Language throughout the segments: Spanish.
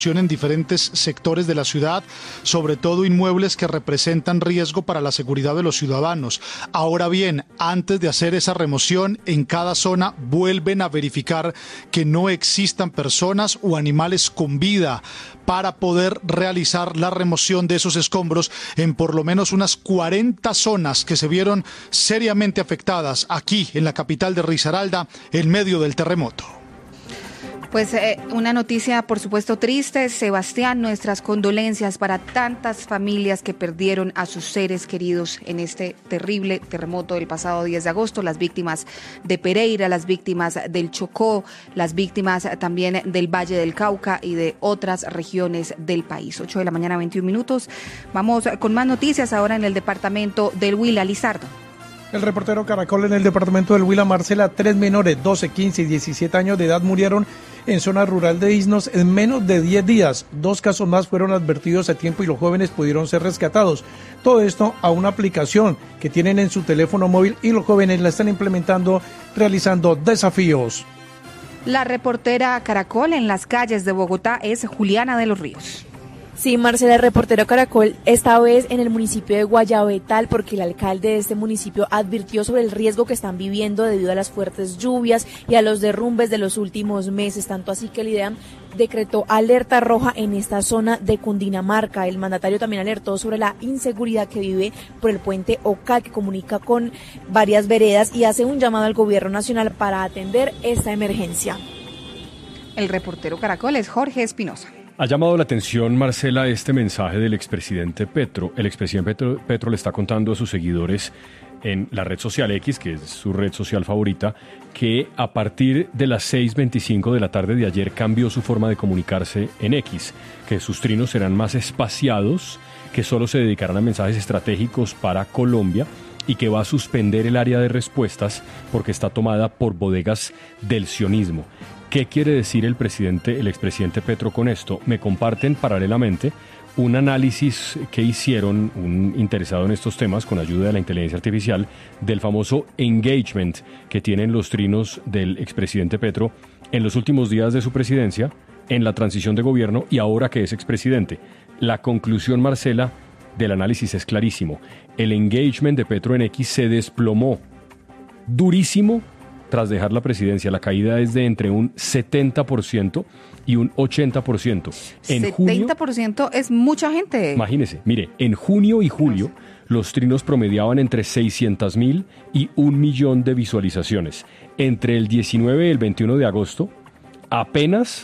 en diferentes sectores de la ciudad, sobre todo inmuebles que representan riesgo para la seguridad de los ciudadanos. Ahora bien, antes de hacer esa remoción, en cada zona vuelven a verificar que no existan personas o animales con vida para poder realizar la remoción de esos escombros en por lo menos unas 40 zonas que se vieron seriamente afectadas aquí en la capital de Risaralda en medio del terremoto. Pues una noticia, por supuesto, triste. Sebastián, nuestras condolencias para tantas familias que perdieron a sus seres queridos en este terrible terremoto del pasado 10 de agosto. Las víctimas de Pereira, las víctimas del Chocó, las víctimas también del Valle del Cauca y de otras regiones del país. 8 de la mañana, 21 minutos. Vamos con más noticias ahora en el departamento del Huila. Lizardo. El reportero Caracol en el departamento del Huila, Marcela, 3 menores, 12, 15 y 17 años de edad murieron en zona rural de Isnos en menos de 10 días. 2 casos más fueron advertidos a tiempo y los jóvenes pudieron ser rescatados. Todo esto a una aplicación que tienen en su teléfono móvil y los jóvenes la están implementando, realizando desafíos. La reportera Caracol en las calles de Bogotá es Juliana de los Ríos. Sí, Marcela, reportero Caracol, esta vez en el municipio de Guayabetal, porque el alcalde de este municipio advirtió sobre el riesgo que están viviendo debido a las fuertes lluvias y a los derrumbes de los últimos meses, tanto así que el IDEAM decretó alerta roja en esta zona de Cundinamarca. El mandatario también alertó sobre la inseguridad que vive por el puente Ocal, que comunica con varias veredas, y hace un llamado al gobierno nacional para atender esta emergencia. El reportero Caracol es Jorge Espinosa. Ha llamado la atención, Marcela, este mensaje del expresidente Petro. El expresidente Petro le está contando a sus seguidores en la red social X, que es su red social favorita, que a partir de las 6:25 de la tarde de ayer cambió su forma de comunicarse en X, que sus trinos serán más espaciados, que solo se dedicarán a mensajes estratégicos para Colombia y que va a suspender el área de respuestas porque está tomada por bodegas del sionismo. ¿Qué quiere decir el expresidente Petro con esto? Me comparten paralelamente un análisis que hicieron un interesado en estos temas con ayuda de la inteligencia artificial del famoso engagement que tienen los trinos del expresidente Petro en los últimos días de su presidencia, en la transición de gobierno y ahora que es expresidente. La conclusión, Marcela, del análisis es clarísimo. El engagement de Petro en X se desplomó durísimo tras dejar la presidencia. La caída es de entre un 70% y un 80%. En 70% es mucha gente. Imagínese, mire, en junio y julio los trinos promediaban entre 600,000 y 1,000,000 de visualizaciones. Entre el 19 y el 21 de agosto, apenas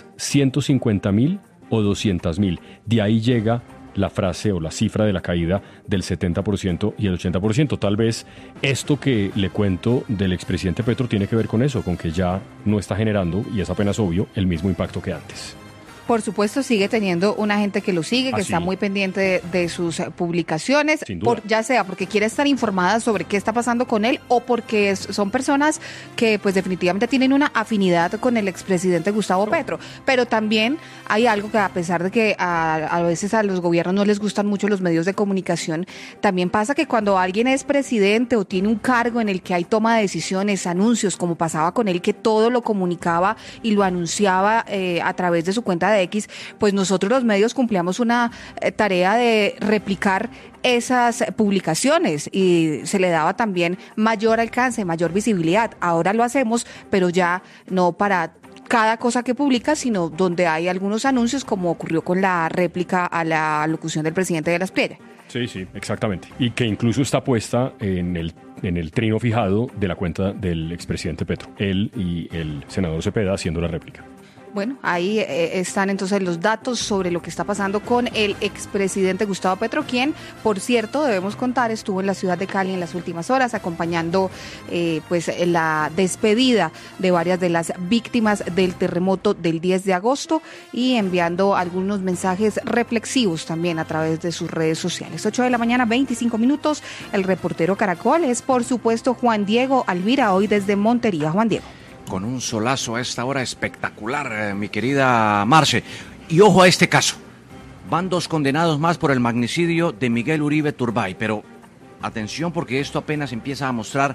150,000 o 200,000. De ahí llega la frase o la cifra de la caída del 70% y el 80%. Tal vez esto que le cuento del expresidente Petro tiene que ver con eso, con que ya no está generando, y es apenas obvio, el mismo impacto que antes. Por supuesto, sigue teniendo una gente que lo sigue, que está muy pendiente de sus publicaciones, ya sea porque quiere estar informada sobre qué está pasando con él o porque son personas que pues definitivamente tienen una afinidad con el expresidente Gustavo Petro. Pero también hay algo que, a pesar de que a veces a los gobiernos no les gustan mucho los medios de comunicación, también pasa que cuando alguien es presidente o tiene un cargo en el que hay toma de decisiones, anuncios, como pasaba con él, que todo lo comunicaba y lo anunciaba a través de su cuenta de X, pues nosotros los medios cumplíamos una tarea de replicar esas publicaciones y se le daba también mayor alcance, mayor visibilidad. Ahora lo hacemos, pero ya no para cada cosa que publica, sino donde hay algunos anuncios, como ocurrió con la réplica a la locución del presidente de Las Piedras. Sí, exactamente. Y que incluso está puesta en el trino fijado de la cuenta del expresidente Petro. Él y el senador Cepeda haciendo la réplica. Bueno, ahí están entonces los datos sobre lo que está pasando con el expresidente Gustavo Petro, quien, por cierto, debemos contar, estuvo en la ciudad de Cali en las últimas horas acompañando pues la despedida de varias de las víctimas del terremoto del 10 de agosto y enviando algunos mensajes reflexivos también a través de sus redes sociales. 8 de la mañana, 25 minutos. El reportero Caracol es, por supuesto, Juan Diego Alvira, hoy desde Montería. Juan Diego. Con un solazo a esta hora espectacular, mi querida Marce. Y ojo a este caso. Van 2 condenados más por el magnicidio de Miguel Uribe Turbay. Pero atención, porque esto apenas empieza a mostrar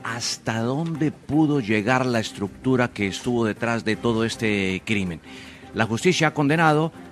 hasta dónde pudo llegar la estructura que estuvo detrás de todo este crimen. La justicia ha condenado